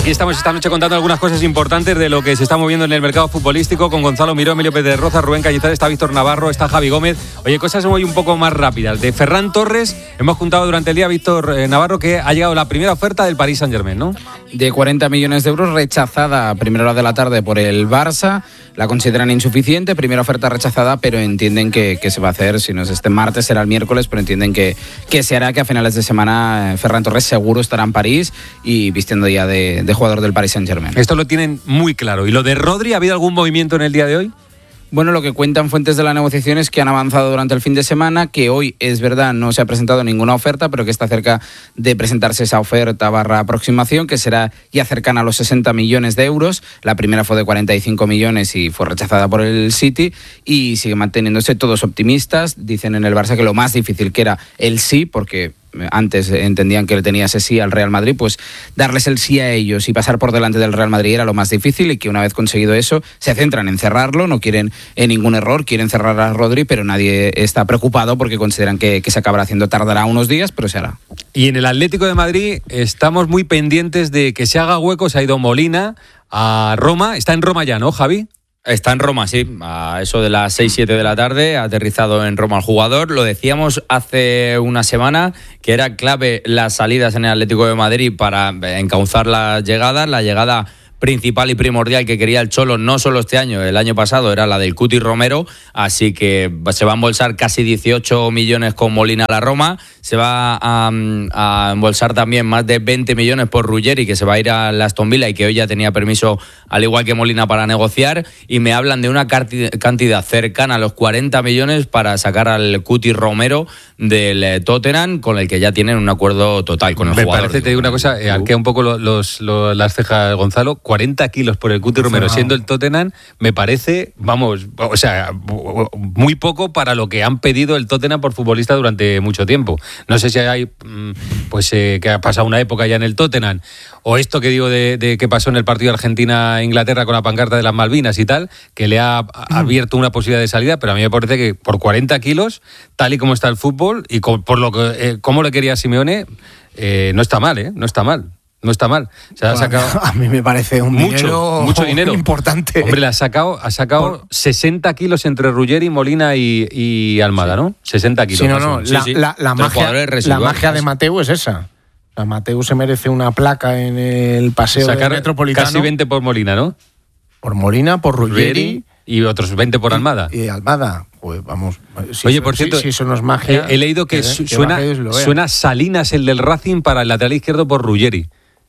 Aquí estamos esta noche contando algunas cosas importantes de lo que se está moviendo en el mercado futbolístico con Gonzalo Miró, Emilio Pérez Roza, Rubén Cañizares, está Víctor Navarro, está Javi Gómez. Oye, cosas hoy un poco más rápidas. De Ferran Torres, hemos juntado durante el día, Víctor Navarro, que ha llegado la primera oferta del Paris Saint-Germain, ¿no? De 40 millones de euros, rechazada a primera hora de la tarde por el Barça. La consideran insuficiente, primera oferta rechazada, pero entienden que se va a hacer, si no es este martes, será el miércoles, pero entienden que se hará, que a finales de semana Ferran Torres seguro estará en París y vistiendo ya de jugador del Paris Saint-Germain. Esto lo tienen muy claro. ¿Y lo de Rodri, ha habido algún movimiento en el día de hoy? Bueno, lo que cuentan fuentes de la negociación es que han avanzado durante el fin de semana, que hoy, es verdad, no se ha presentado ninguna oferta, pero que está cerca de presentarse esa oferta / aproximación, que será ya cercana a los 60 millones de euros. La primera fue de 45 millones y fue rechazada por el City, y sigue manteniéndose todos optimistas. Dicen en el Barça que lo más difícil que era el sí, porque antes entendían que le tenía ese sí al Real Madrid, pues darles el sí a ellos y pasar por delante del Real Madrid era lo más difícil, y que una vez conseguido eso se centran en cerrarlo, no quieren ningún error, quieren cerrar a Rodri, pero nadie está preocupado porque consideran que se acabará haciendo, tardará unos días, pero se hará. Y en el Atlético de Madrid estamos muy pendientes de que se haga hueco. Se ha ido Molina a Roma, está en Roma ya, ¿no, Javi? Está en Roma, sí, a eso de las 6-7 de la tarde, ha aterrizado en Roma el jugador. Lo decíamos hace una semana, que era clave las salidas en el Atlético de Madrid para encauzar las llegadas. La llegada principal y primordial que quería el Cholo, no solo este año, el año pasado, era la del Cuti Romero, así que se va a embolsar casi 18 millones con Molina a la Roma, se va a embolsar también más de 20 millones por Ruggeri, que se va a ir a Aston Villa y que hoy ya tenía permiso, al igual que Molina, para negociar, y me hablan de una cantidad cercana a los 40 millones para sacar al Cuti Romero del Tottenham, con el que ya tienen un acuerdo total con el jugador. Me parece, te digo una cosa, arquea un poco las cejas, Gonzalo. 40 kilos por el Cuti Romero, siendo el Tottenham, me parece, vamos, o sea, muy poco para lo que han pedido el Tottenham por futbolista durante mucho tiempo. No sé si hay, pues, que ha pasado una época ya en el Tottenham, o esto que digo de que pasó en el partido Argentina-Inglaterra con la pancarta de las Malvinas y tal, que le ha abierto una posibilidad de salida, pero a mí me parece que por 40 kilos, tal y como está el fútbol, y por lo que cómo le quería Simeone, no está mal, no está mal. No está mal. Se ha sacado a mí me parece mucho dinero importante. Hombre, ha sacado 60 kilos entre Ruggeri, Molina y Almada, ¿no? 60 kilos. Sí, no. La magia de Mateu es esa. La Mateu se merece una placa en el paseo del Metropolitano. Casi 20 por Molina, ¿no? Por Molina, por Ruggeri. Y otros 20 por Almada. Y Almada, pues vamos. Oye, por cierto, si eso no es magia. He leído que suena Salinas, el del Racing, para el lateral izquierdo por Ruggeri.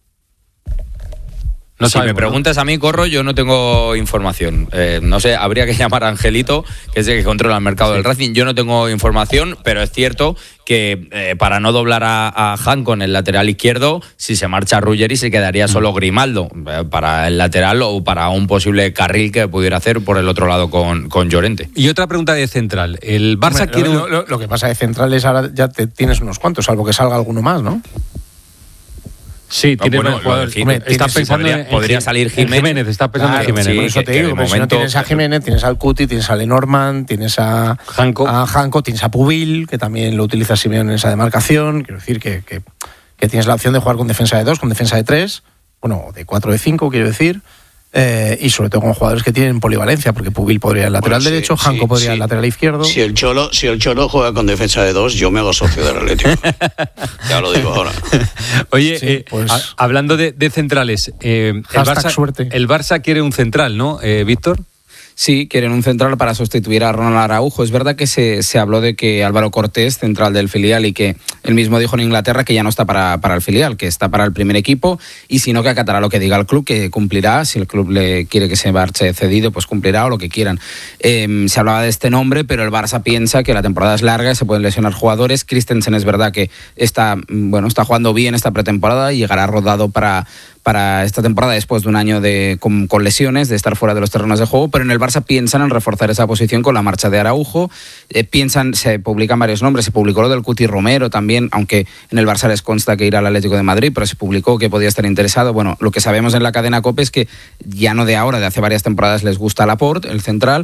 No, si me preguntas a mí, Corro, yo no tengo información. No sé, habría que llamar a Angelito, que es el que controla el mercado del Racing. Yo no tengo información, pero es cierto que para no doblar a Hanco en el lateral izquierdo, si se marcha Ruggeri, se quedaría solo Grimaldo para el lateral o para un posible carril que pudiera hacer por el otro lado con Llorente. Y otra pregunta de central. El Barça quiere... Lo que pasa de central es ahora ya tienes unos cuantos, salvo que salga alguno más, ¿no? Sí, tiene buen jugador. Estás pensando podría salir Jiménez. Estás pensando en Jiménez. Sí, por eso te digo, pero si no tienes a Jiménez, tienes al Cuti, tienes a Lenormand, tienes a Hanco, tienes a Pubil, que también lo utiliza Simeone en esa demarcación. Quiero decir que tienes la opción de jugar con defensa de 2, con defensa de 3, bueno, de 4 de 5, quiero decir. Y sobre todo con jugadores que tienen polivalencia, porque Pubil podría ir al lateral derecho, Hanco podría ir al lateral izquierdo. Si el Cholo juega con defensa de 2, yo me hago socio del Atlético. Ya lo digo ahora. Oye, hablando de centrales, el Barça quiere un central, ¿no, Víctor? Sí, quieren un central para sustituir a Ronald Araujo. Es verdad que se habló de que Álvaro Cortés, central del filial, y que él mismo dijo en Inglaterra que ya no está para el filial, que está para el primer equipo, y si no, que acatará lo que diga el club, que cumplirá. Si el club le quiere que se marche cedido, pues cumplirá, o lo que quieran. Se hablaba de este nombre, pero el Barça piensa que la temporada es larga, se pueden lesionar jugadores. Christensen es verdad que está jugando bien esta pretemporada y llegará rodado para esta temporada después de un año con lesiones, de estar fuera de los terrenos de juego, pero en el Barça piensan en reforzar esa posición con la marcha de Araujo. Se publican varios nombres, se publicó lo del Cuti Romero también, aunque en el Barça les consta que irá al Atlético de Madrid, pero se publicó que podía estar interesado. Bueno, lo que sabemos en la cadena COPE es que ya no de ahora, de hace varias temporadas les gusta Laporte, el central,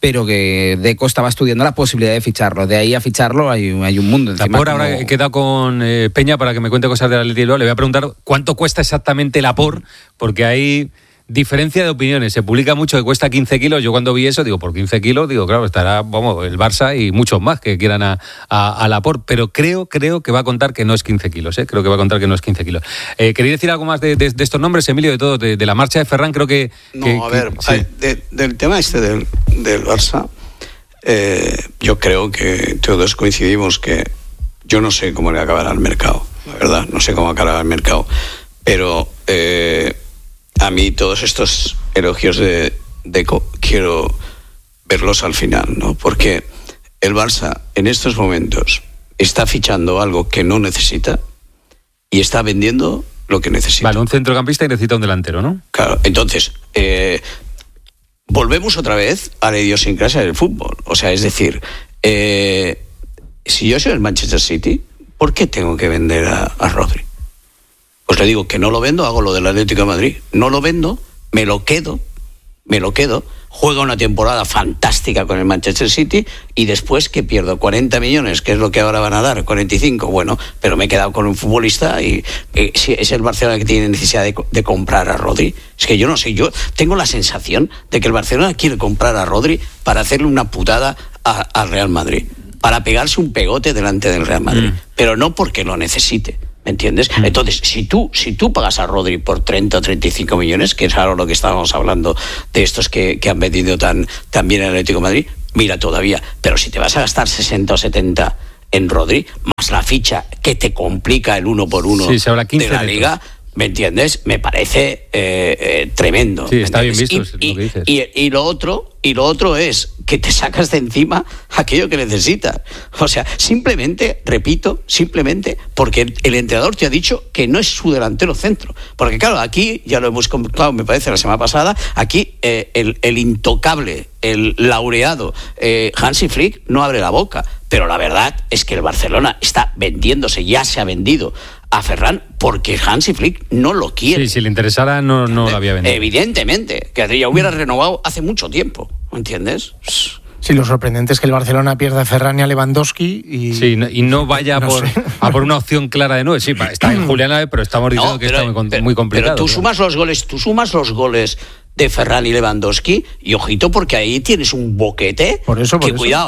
pero que Deco estaba estudiando la posibilidad de ficharlo. De ahí a ficharlo hay un mundo encima. Por ahora he quedado con Peña para que me cuente cosas del Athletic Bilbao. Le voy a preguntar cuánto cuesta exactamente el Apor, porque hay diferencia de opiniones. Se publica mucho que cuesta 15 kilos. Yo cuando vi eso digo, por 15 kilos, digo, claro, estará el Barça y muchos más que quieran a Laporte, pero creo que va a contar que no es 15 kilos, creo que va a contar que no es 15 kilos. ¿Queréis decir algo más de estos nombres, Emilio, de todo, de la marcha de Ferran? Creo que... Sí. Del tema del Barça, yo creo que todos coincidimos que yo no sé cómo le acabará el mercado, la verdad, no sé cómo acabará el mercado, pero... a mí todos estos elogios de Deco quiero verlos al final, ¿no? Porque el Barça en estos momentos está fichando algo que no necesita y está vendiendo lo que necesita. Vale, un centrocampista y necesita un delantero, ¿no? Claro, entonces volvemos otra vez a la idiosincrasia del fútbol. O sea, es decir, si yo soy el Manchester City, ¿por qué tengo que vender a Rodri? Pues le digo que no lo vendo, hago lo del Atlético de Madrid. No lo vendo, me lo quedo, juega una temporada fantástica con el Manchester City y después que pierdo 40 millones, que es lo que ahora van a dar, 45, bueno, pero me he quedado con un futbolista y si es el Barcelona que tiene necesidad de comprar a Rodri. Es que yo no sé, yo tengo la sensación de que el Barcelona quiere comprar a Rodri para hacerle una putada al Real Madrid, para pegarse un pegote delante del Real Madrid, pero no porque lo necesite. ¿Me entiendes? Entonces, si tú pagas a Rodri por 30 o 35 millones, que es ahora lo que estábamos hablando de estos que han vendido tan bien el Atlético de Madrid, mira todavía. Pero si te vas a gastar 60 o 70 en Rodri, más la ficha que te complica el 1 por 1 de la Liga, ¿me entiendes? Me parece tremendo. Sí, está bien visto, es lo que dices. Y lo otro es que te sacas de encima aquello que necesitas. O sea, simplemente porque el entrenador te ha dicho que no es su delantero centro. Porque claro, aquí, ya lo hemos comentado, me parece, la semana pasada, aquí el intocable, el laureado Hansi Flick no abre la boca. Pero la verdad es que el Barcelona está vendiéndose, ya se ha vendido a Ferran porque Hansi Flick no lo quiere. Sí, si le interesara no lo había vendido. Evidentemente, que ya hubiera renovado hace mucho tiempo, ¿entiendes? Sí, lo sorprendente es que el Barcelona pierda a Ferran y a Lewandowski y no vaya a por una opción clara de 9. Sí, está en Julián, pero estamos diciendo que está muy complicado. Pero tú sumas los goles de Ferran y Lewandowski y ojito porque ahí tienes un boquete. Por eso. Cuidado,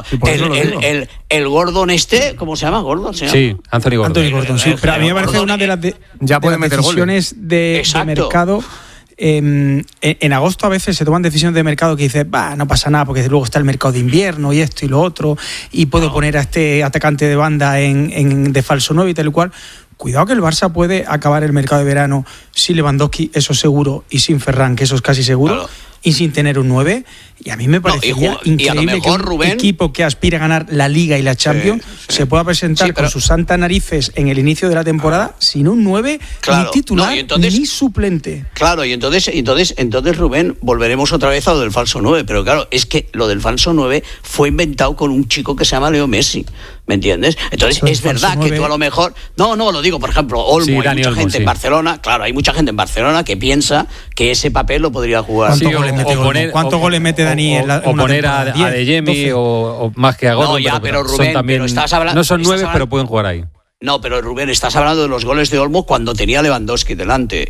el Gordon ¿cómo se llama? ¿Gordon se llama? Sí, Anthony Gordon. Sí, pero a mí me parece una de las decisiones de mercado. En agosto a veces se toman decisiones de mercado que dices, no pasa nada porque luego está el mercado de invierno y esto y lo otro y puedo poner a este atacante de banda de falso 9 y tal y cual. Cuidado que el Barça puede acabar el mercado de verano sin Lewandowski, eso seguro, y sin Ferran, que eso es casi seguro, claro, y sin tener un 9. Y a mí me parecería increíble que un Rubén, equipo que aspira a ganar la Liga y la Champions se pueda presentar con sus santas narices en el inicio de la temporada sin un 9, ni titular, ni suplente. Claro, y entonces Rubén, volveremos otra vez a lo del falso 9, pero claro, es que lo del falso 9 fue inventado con un chico que se llama Leo Messi, ¿me entiendes? Entonces es verdad que tú a lo mejor... No, lo digo, por ejemplo, Olmo, hay mucha gente en Barcelona, claro, hay mucha gente en Barcelona que piensa que ese papel lo podría jugar. ¿Cuántos goles mete Dani en la o poner a Adeyemi o más que a Gordon? No, pero Rubén, también, pero estás hablando... No son 9, pero pueden jugar ahí. No, pero Rubén, estás hablando de los goles de Olmo cuando tenía Lewandowski delante.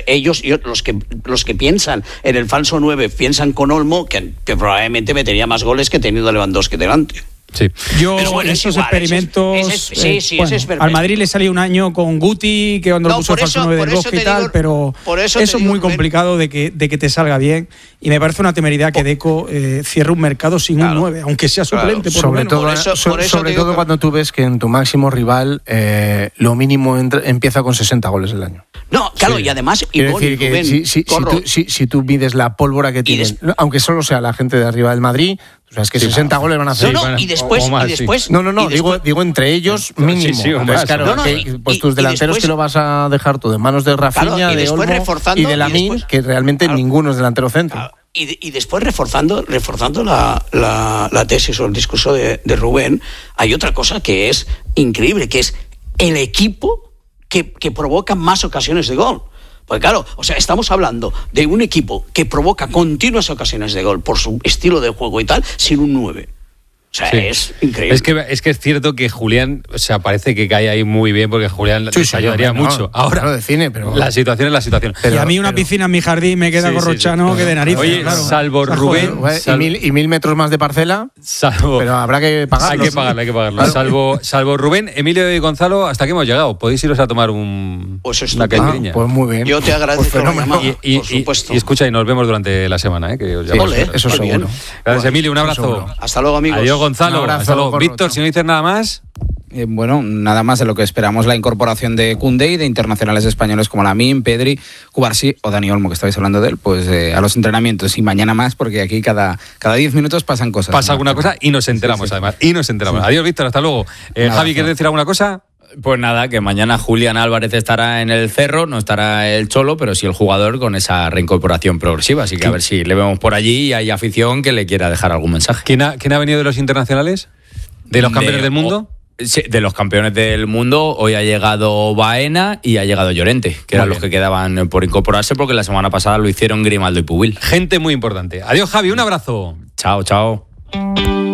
Los que piensan en el falso 9 piensan con Olmo que probablemente metería más goles que teniendo Lewandowski delante. Sí. Esos experimentos. Al Madrid le salió un año con Guti, que cuando lo puso el falso 9 del Bosque y tal, pero eso es muy complicado de que te salga bien. Y me parece una temeridad que Deco cierre un mercado sin un 9, aunque sea suplente, por lo menos. Sobre todo cuando tú ves que en tu máximo rival lo mínimo empieza con 60 goles al año. No, claro, y además... Quiero decir que si tú mides la pólvora que tienen, aunque solo sea la gente de arriba del Madrid... O sea, es que 60 goles van a hacer. Y después... Digo entre ellos mínimo. Entonces, claro, tus delanteros que lo vas a dejar tú de manos de Rafinha, de Olmo y de Lamine, que realmente ninguno es delantero centro. Y después reforzando la tesis o el discurso de Rubén, hay otra cosa que es increíble, que es el equipo que provoca más ocasiones de gol. Pues claro, o sea, estamos hablando de un equipo que provoca continuas ocasiones de gol por su estilo de juego y tal, sin un 9. O sea, es increíble. Es que es cierto que Julián, o sea, parece que cae ahí muy bien porque Julián les ayudaría mucho. Ahora, de cine, pero la situación es la situación. Y a mí una piscina en mi jardín me queda corrochano que de narices. Oye, claro. salvo Rubén... y 1000 metros más de parcela, pero habrá que pagarlo. Hay que pagarlo. Salvo Rubén, Emilio y Gonzalo, ¿hasta aquí hemos llegado? Podéis iros a tomar una caipirinha. Pues muy bien. Yo te agradezco la llamada, por supuesto. Y escucha, y nos vemos durante la semana, que os llamamos. Eso seguro. Gracias, Emilio, un abrazo. Hasta luego, amigos. Adiós, Gonzalo. Hasta luego. Víctor, si no dices nada más... Bueno, nada más de lo que esperamos, la incorporación de Koundé y de internacionales españoles como Lamine, Pedri, Cubarsí o Dani Olmo, que estabais hablando de él, pues a los entrenamientos y mañana más, porque aquí cada 10 minutos pasan cosas. Pasa alguna cosa y nos enteramos, además. Y nos enteramos. Adiós, Víctor, hasta luego. Javi, ¿quieres decir alguna cosa? Pues nada, que mañana Julián Álvarez estará en el Cerro, no estará el Cholo, pero sí el jugador con esa reincorporación progresiva. Así que a ver si le vemos por allí y hay afición que le quiera dejar algún mensaje. ¿Quién ha venido de los internacionales? ¿De los campeones del mundo? Sí, de los campeones del mundo, hoy ha llegado Baena y ha llegado Llorente, que eran los que quedaban por incorporarse porque la semana pasada lo hicieron Grimaldo y Pubil. Gente muy importante. Adiós, Javi, un abrazo. Chao, chao.